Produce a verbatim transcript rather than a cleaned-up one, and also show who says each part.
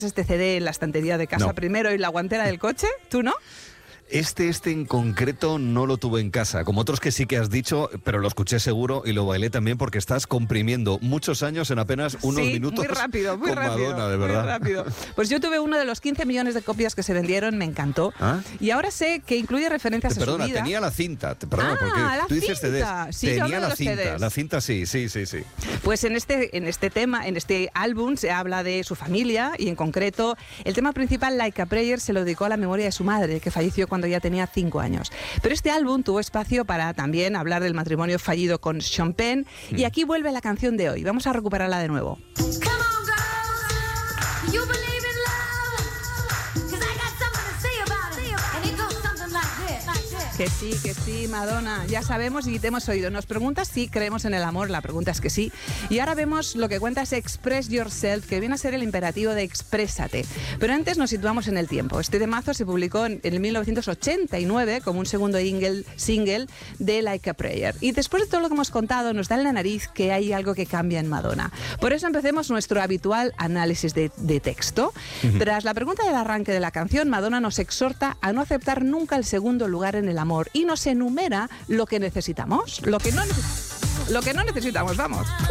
Speaker 1: este C D en la estantería de casa
Speaker 2: No.
Speaker 1: primero y la guantera del coche? ¿Tú no?
Speaker 2: Este, este en concreto no lo tuve en casa, como otros que sí que has dicho, pero lo escuché seguro y lo bailé también porque estás comprimiendo muchos años en apenas unos
Speaker 1: sí,
Speaker 2: minutos.
Speaker 1: muy rápido, muy
Speaker 2: con
Speaker 1: rápido,
Speaker 2: Madonna, de verdad.
Speaker 1: muy rápido. Pues yo tuve uno de los quince millones de copias que se vendieron, me encantó.
Speaker 2: ¿Ah?
Speaker 1: Y ahora sé que incluye referencias
Speaker 2: Te
Speaker 1: a
Speaker 2: perdona,
Speaker 1: su vida.
Speaker 2: tenía la cinta, te perdona,
Speaker 1: Ah,
Speaker 2: porque
Speaker 1: la
Speaker 2: tú dices
Speaker 1: cinta.
Speaker 2: C Ds.
Speaker 1: Sí, yo hablo
Speaker 2: tenía
Speaker 1: de
Speaker 2: la
Speaker 1: los
Speaker 2: cinta,
Speaker 1: C Ds.
Speaker 2: la cinta sí, sí, sí, sí.
Speaker 1: Pues en este, en este tema, en este álbum, se habla de su familia y en concreto el tema principal, Like a Prayer, se lo dedicó a la memoria de su madre, que falleció cuando ya tenía cinco años. Pero este álbum tuvo espacio para también hablar del matrimonio fallido con Sean Penn mm. y aquí vuelve la canción de hoy. Vamos a recuperarla de nuevo. Que sí, que sí, Madonna, ya sabemos y te hemos oído. Nos preguntas si creemos en el amor, la pregunta es que sí. Y ahora vemos lo que cuenta es Express Yourself, que viene a ser el imperativo de exprésate. Pero antes nos situamos en el tiempo. Este temazo se publicó en, en mil novecientos ochenta y nueve como un segundo single, single de Like a Prayer. Y después de todo lo que hemos contado, nos da en la nariz que hay algo que cambia en Madonna. Por eso empecemos nuestro habitual análisis de, de texto. Uh-huh. Tras la pregunta del arranque de la canción, Madonna nos exhorta a no aceptar nunca el segundo lugar en el amor y nos enumera lo que necesitamos, lo que no, lo que no necesitamos, vamos.